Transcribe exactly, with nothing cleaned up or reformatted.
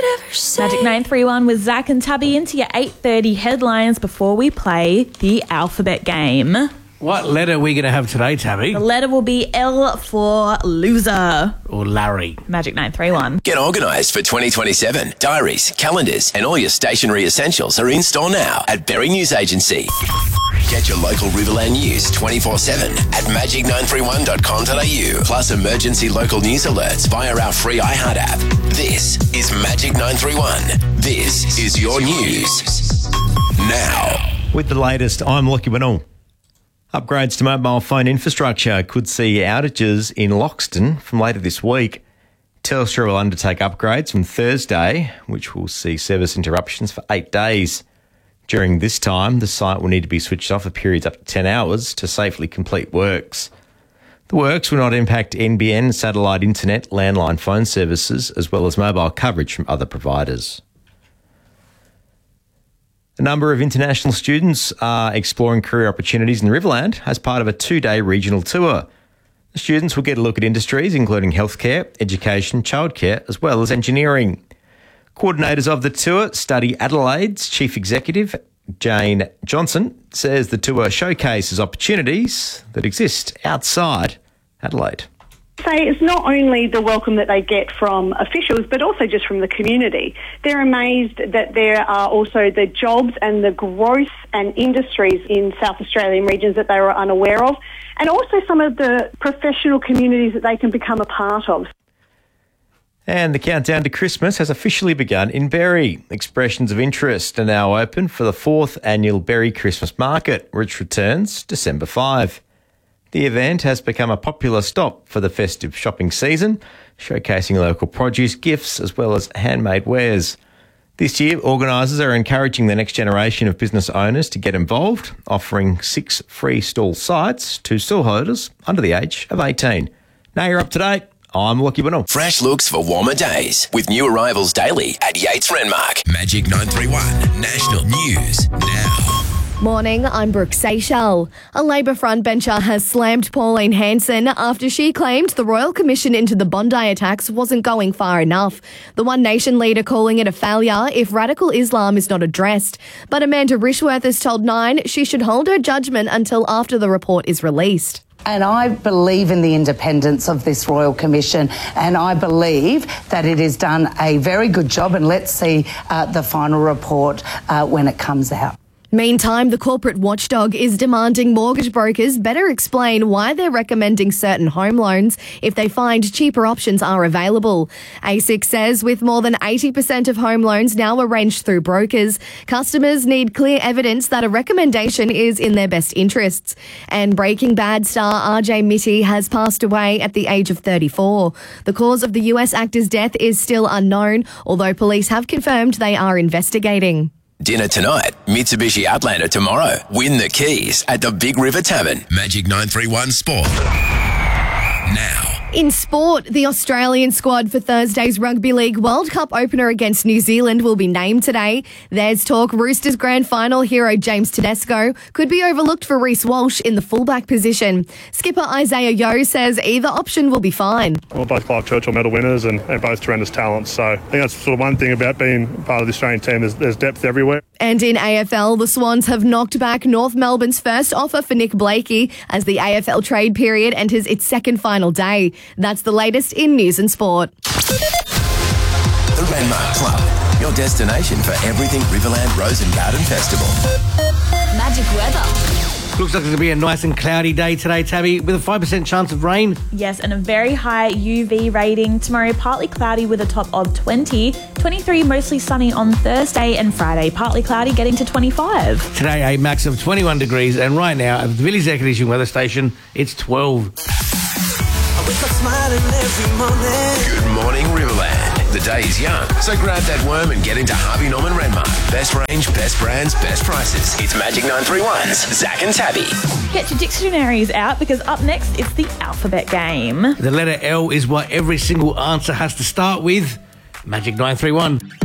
could ever say. Magic nine three one with Zach and Tabby into your eight thirty headlines before we play the alphabet game. What letter are we going to have today, Tabby? The letter will be L for loser. Or Larry. Magic nine three one. Get organised for twenty twenty-seven. Diaries, calendars and all your stationery essentials are in store now at Berry News Agency. Get your local Riverland news twenty-four seven at magic nine three one dot com dot a u, plus emergency local news alerts via our free iHeart app. This is Magic nine three one. This is your news. Now. With the latest, I'm Lockie Winnell. Upgrades to mobile phone infrastructure could see outages in Loxton from later this week. Telstra will undertake upgrades from Thursday, which will see service interruptions for eight days. During this time, the site will need to be switched off for periods up to ten hours to safely complete works. The works will not impact N B N, satellite internet, landline phone services, as well as mobile coverage from other providers. A number of international students are exploring career opportunities in Riverland as part of a two-day regional tour. The students will get a look at industries including healthcare, education, childcare, as well as engineering. Coordinators of the tour, Study Adelaide's Chief Executive, Jane Johnson, says the tour showcases opportunities that exist outside Adelaide. Say it's not only the welcome that they get from officials, but also just from the community. They're amazed that there are also the jobs and the growth and industries in South Australian regions that they were unaware of, and also some of the professional communities that they can become a part of. And the countdown to Christmas has officially begun in Berry. Expressions of interest are now open for the fourth annual Berry Christmas Market, which returns December fifth. The event has become a popular stop for the festive shopping season, showcasing local produce, gifts, as well as handmade wares. This year, organisers are encouraging the next generation of business owners to get involved, offering six free stall sites to stallholders under the age of eighteen. Now you're up to date. I'm Lockie Winnell. Fresh looks for warmer days with new arrivals daily at Yates Renmark. Magic nine three one National News Now. Morning, I'm Brooke Seychelles. A Labor frontbencher has slammed Pauline Hanson after she claimed the Royal Commission into the Bondi attacks wasn't going far enough. The One Nation leader calling it a failure if radical Islam is not addressed. But Amanda Rishworth has told Nine she should hold her judgment until after the report is released. And I believe in the independence of this Royal Commission, and I believe that it has done a very good job, and let's see uh, the final report uh, when it comes out. Meantime, the corporate watchdog is demanding mortgage brokers better explain why they're recommending certain home loans if they find cheaper options are available. A S I C says with more than eighty percent of home loans now arranged through brokers, customers need clear evidence that a recommendation is in their best interests. And Breaking Bad star R J Mitte has passed away at the age of thirty-four. The cause of the U S actor's death is still unknown, although police have confirmed they are investigating. Dinner tonight, Mitsubishi Outlander tomorrow. Win the keys at the Big River Tavern. Magic nine three one Sport. Now. In sport, the Australian squad for Thursday's Rugby League World Cup opener against New Zealand will be named today. There's talk Roosters grand final hero James Tedesco could be overlooked for Reece Walsh in the fullback position. Skipper Isaiah Yeo says either option will be fine. Well, both Clive Churchill medal winners and, and both tremendous talents. So I think that's sort of one thing about being part of the Australian team. There's, there's depth everywhere. And in A F L, the Swans have knocked back North Melbourne's first offer for Nick Blakey as the A F L trade period enters its second final day. That's the latest in news and sport. The Renmark Club, your destination for everything Riverland Rose and Garden Festival. Magic weather. Looks like it's going to be a nice and cloudy day today, Tabby, with a five percent chance of rain. Yes, and a very high U V rating. Tomorrow, partly cloudy with a top of twenty. twenty-three, mostly sunny on Thursday, and Friday, partly cloudy, getting to twenty-five. Today, a max of twenty-one degrees, and right now, at the Village Air Conditioning Weather Station, it's twelve. Good morning, Riverland. The day is young, so grab that worm and get into Harvey Norman Renmark. Best range, best brands, best prices. It's Magic nine three one's Zach and Tabby. Get your dictionaries out because up next it's the alphabet game. The letter L is what every single answer has to start with. Magic nine three one.